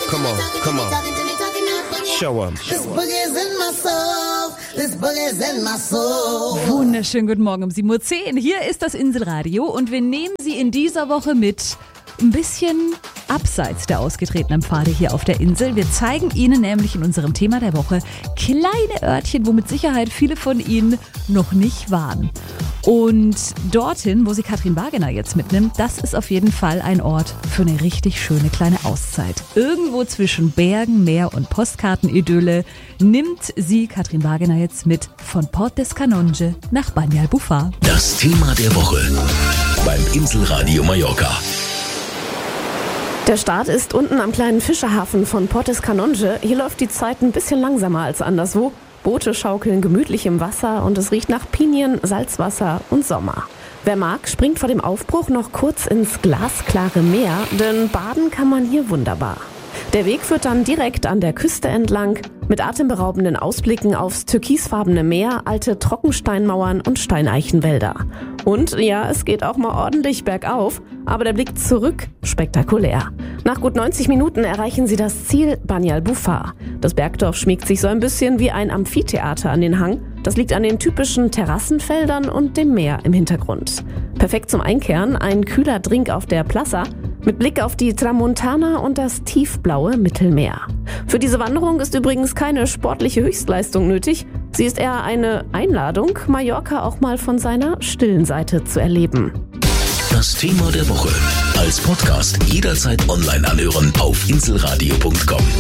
Come on, come on. Show 'em. This boogie's in my soul. This boogie's in my soul. Wunderschönen guten Morgen um 7.10 Uhr. Hier ist das Inselradio und wir nehmen Sie in dieser Woche mit ein bisschen abseits der ausgetretenen Pfade hier auf der Insel. Wir zeigen Ihnen nämlich in unserem Thema der Woche kleine Örtchen, wo mit Sicherheit viele von Ihnen noch nicht waren. Und dorthin, wo sie Katrin Wagener jetzt mitnimmt, das ist auf jeden Fall ein Ort für eine richtig schöne kleine Auszeit. Irgendwo zwischen Bergen, Meer und Postkartenidylle nimmt sie Katrin Wagener jetzt mit von Port des Canonge nach Banyal Bufar. Das Thema der Woche beim Inselradio Mallorca. Der Start ist unten am kleinen Fischerhafen von Port des Canonge. Hier läuft die Zeit ein bisschen langsamer als anderswo. Boote schaukeln gemütlich im Wasser und es riecht nach Pinien, Salzwasser und Sommer. Wer mag, springt vor dem Aufbruch noch kurz ins glasklare Meer, denn baden kann man hier wunderbar. Der Weg führt dann direkt an der Küste entlang, mit atemberaubenden Ausblicken aufs türkisfarbene Meer, alte Trockensteinmauern und Steineichenwälder. Und ja, es geht auch mal ordentlich bergauf, aber der Blick zurück spektakulär. Nach gut 90 Minuten erreichen sie das Ziel Banyal Bufar. Das Bergdorf schmiegt sich so ein bisschen wie ein Amphitheater an den Hang. Das liegt an den typischen Terrassenfeldern und dem Meer im Hintergrund. Perfekt zum Einkehren, ein kühler Drink auf der Plaza mit Blick auf die Tramontana und das tiefblaue Mittelmeer. Für diese Wanderung ist übrigens keine sportliche Höchstleistung nötig. Sie ist eher eine Einladung, Mallorca auch mal von seiner stillen Seite zu erleben. Das Thema der Woche als Podcast jederzeit online anhören auf inselradio.com.